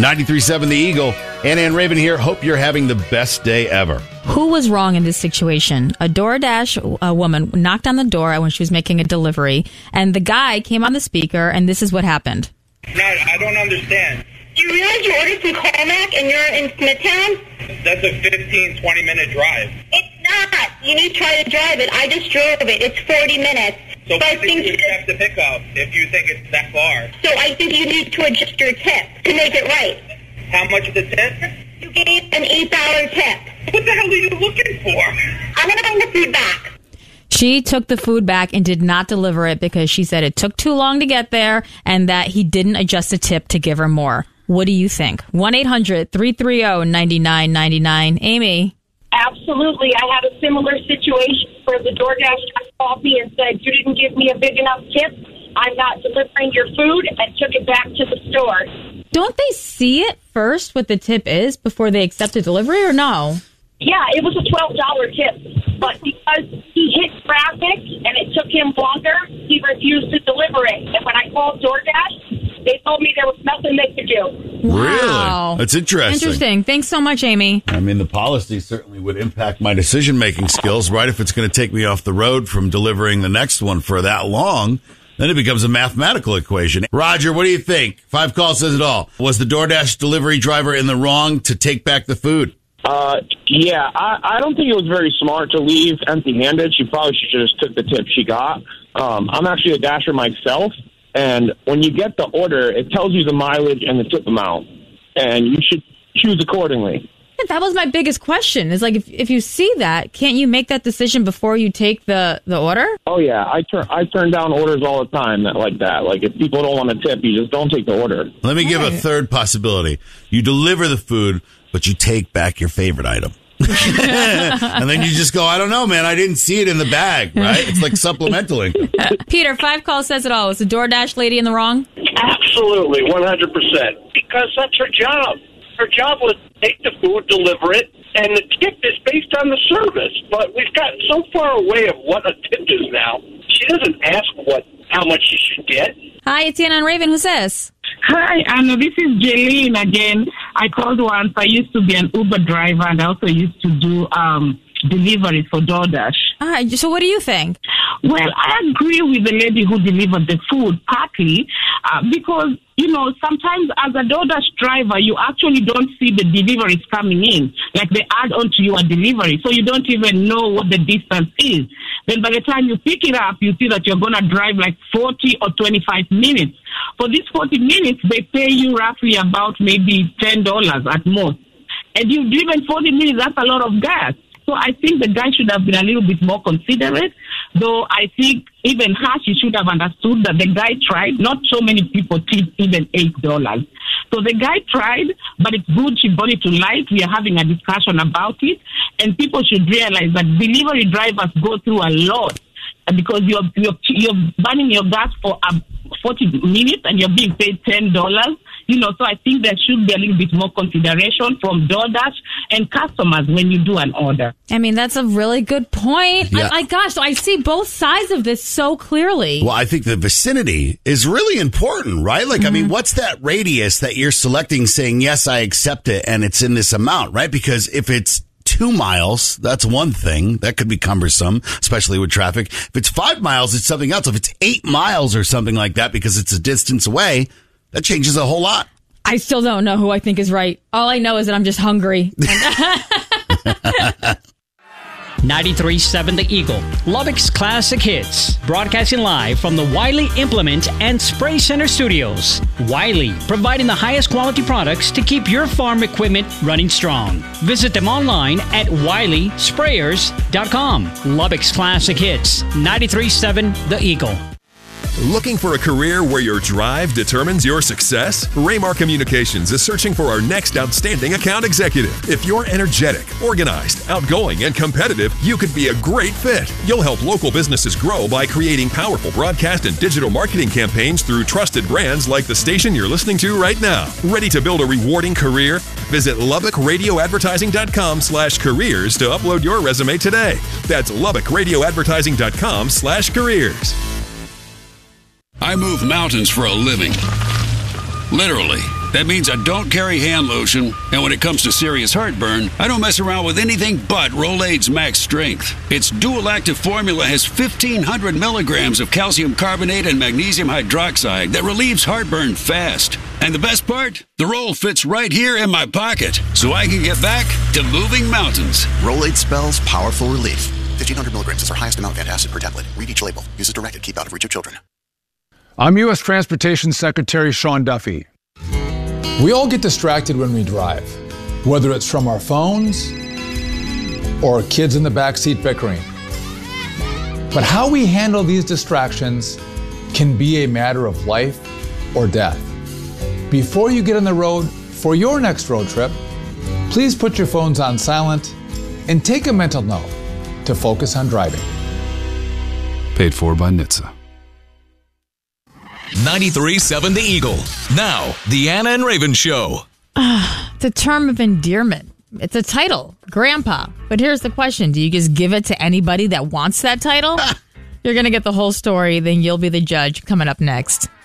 93.7 The Eagle. Anna and Raven here. Hope you're having the best day ever. Who was wrong in this situation? A DoorDash woman knocked on the door when she was making a delivery, and the guy came on the speaker, and this is what happened. No, I don't understand. Do you realize you ordered from Carmack and you're in Smithtown? That's a 15, 20-minute drive. It's not. You need to try to drive it. I just drove it. It's 40 minutes. So I what think you have to pick up if you think it's that far? So I think you need to adjust your tip to make it right. How much is the tip? You gave an $8 tip. What the hell are you looking for? I'm going to bring the food back. She took the food back and did not deliver it because she said it took too long to get there and that he didn't adjust the tip to give her more. What do you think? 1-800-330-9999. Amy. Absolutely. I had a similar situation where the DoorDash called me and said, you didn't give me a big enough tip. I'm not delivering your food, and took it back to the store. Don't they see it first what the tip is before they accept a delivery or no? Yeah, it was a $12 tip. But because he hit traffic and it took him longer, he refused to deliver it. And when I called DoorDash, they told me there was nothing they could do. Wow. Really? That's interesting. Interesting. Thanks so much, Amy. I mean, the policy certainly would impact my decision-making skills, right? If it's going to take me off the road from delivering the next one for that long, then it becomes a mathematical equation. Roger, what do you think? 5 Call says it all. Was the DoorDash delivery driver in the wrong to take back the food? Yeah, I don't think it was very smart to leave empty-handed. She probably should have just took the tip she got. I'm actually a Dasher myself, and when you get the order, it tells you the mileage and the tip amount, and you should choose accordingly. That was my biggest question. Is like, if you see that, can't you make that decision before you take the order? Oh, yeah. I turn down orders all the time like that. Like, if people don't want to tip, you just don't take the order. Let me give a third possibility. You deliver the food, but you take back your favorite item. And then you just go, I don't know, man. I didn't see it in the bag, right? It's like supplemental income. Peter, 5 Call says it all. Was the DoorDash lady in the wrong? Absolutely, 100%. Because that's her job. Her job was to take the food, deliver it, and the tip is based on the service. But we've gotten so far away of what a tip is now. She doesn't ask how much she should get. Hi, it's Anna and Raven. Who's this? Hi, Anna. This is Jaylene again. I called once. I used to be an Uber driver, and I also used to do deliveries for DoorDash. So what do you think? Well, I agree with the lady who delivered the food, partly because, sometimes as a DoorDash driver, you actually don't see the deliveries coming in. Like they add on to your delivery, so you don't even know what the distance is. Then by the time you pick it up, you see that you're going to drive like 40 or 25 minutes. For these 40 minutes, they pay you roughly about maybe $10 at most. And you've driven 40 minutes, that's a lot of gas. So I think the guy should have been a little bit more considerate, though I think even her, she should have understood that the guy tried. Not so many people tip even $8. So the guy tried, but it's good she brought it to light. We are having a discussion about it, and people should realize that delivery drivers go through a lot because you're burning your gas for 40 minutes and you're being paid $10. So I think there should be a little bit more consideration from DoorDash and customers when you do an order. I mean, that's a really good point. Yeah. So I see both sides of this so clearly. Well, I think the vicinity is really important, right? Like, I mean, what's that radius that you're selecting saying, yes, I accept it, and it's in this amount, right? Because if it's 2 miles, that's one thing. That could be cumbersome, especially with traffic. If it's 5 miles, it's something else. If it's 8 miles or something like that because it's a distance away, that changes a whole lot. I still don't know who I think is right. All I know is that I'm just hungry. 93.7 The Eagle, Lubbock's classic hits. Broadcasting live from the Wiley Implement and Spray Center studios. Wiley, providing the highest quality products to keep your farm equipment running strong. Visit them online at WileySprayers.com. Lubbock's classic hits. 93.7 The Eagle. Looking for a career where your drive determines your success? Raymar Communications is searching for our next outstanding account executive. If you're energetic, organized, outgoing, and competitive, you could be a great fit. You'll help local businesses grow by creating powerful broadcast and digital marketing campaigns through trusted brands like the station you're listening to right now. Ready to build a rewarding career? Visit LubbockRadioAdvertising.com/careers to upload your resume today. That's LubbockRadioAdvertising.com/careers. I move mountains for a living. Literally. That means I don't carry hand lotion, and when it comes to serious heartburn, I don't mess around with anything but Rolaids Max Strength. Its dual-active formula has 1,500 milligrams of calcium carbonate and magnesium hydroxide that relieves heartburn fast. And the best part? The roll fits right here in my pocket, so I can get back to moving mountains. Rolaids spells powerful relief. 1,500 milligrams is our highest amount of antacid per tablet. Read each label. Use as directed. Keep out of reach of children. I'm U.S. Transportation Secretary Sean Duffy. We all get distracted when we drive, whether it's from our phones or kids in the backseat bickering. But how we handle these distractions can be a matter of life or death. Before you get on the road for your next road trip, please put your phones on silent and take a mental note to focus on driving. Paid for by NHTSA. 93.7 The Eagle. Now, the Anna and Raven Show. It's a term of endearment. It's a title, Grandpa. But here's the question. Do you just give it to anybody that wants that title? You're going to get the whole story, then you'll be the judge coming up next.